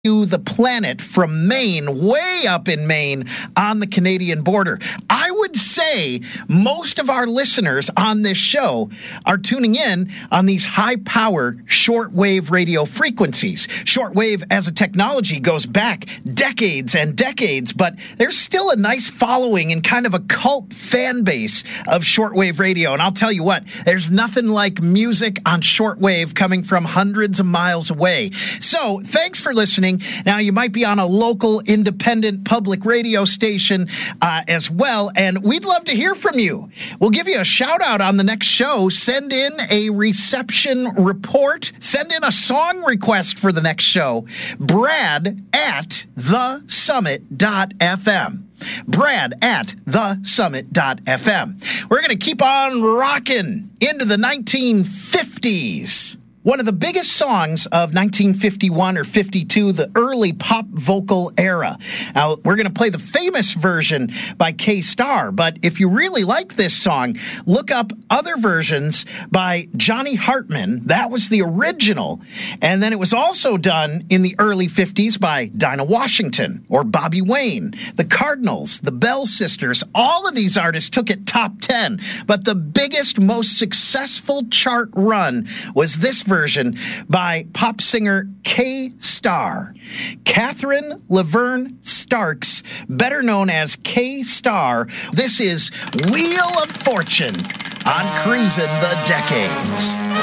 to the planet from Maine, way up in Maine on the Canadian border. I would say most of our listeners on this show are tuning in on these high-powered shortwave radio frequencies. Shortwave as a technology goes back decades and decades, but there's still a nice following and kind of a cult fan base of shortwave radio. And I'll tell you what, there's nothing like music on shortwave coming from hundreds of miles away. So thanks for listening. Now, you might be on a local independent public radio station as well, and we'd love to hear from you. We'll give you a shout out on the next show. Send in a reception report. Send in a song request for the next show. Brad at thesummit.fm. Brad at thesummit.fm. We're going to keep on rocking into the 1950s. One of the biggest songs of 1951 or 52, the early pop vocal era. Now, we're going to play the famous version by K-Star, but if you really like this song, look up other versions by Johnny Hartman. That was the original. And then it was also done in the early 50s by Dinah Washington or Bobby Wayne, the Cardinals, the Bell Sisters. All of these artists took it top 10, but the biggest, most successful chart run was this version by pop singer K-Star. Catherine Laverne Starks, better known as K-Star. This is Wheel of Fortune on Cruisin' the Decades.